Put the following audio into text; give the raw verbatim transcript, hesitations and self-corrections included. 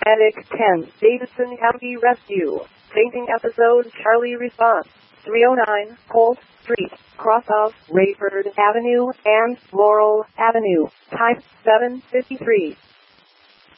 Attic ten, Davidson County Rescue. Fainting episode, Charlie response. three oh nine, Holt Street, cross of Rayford Avenue and Laurel Avenue. Time, seven fifty-three.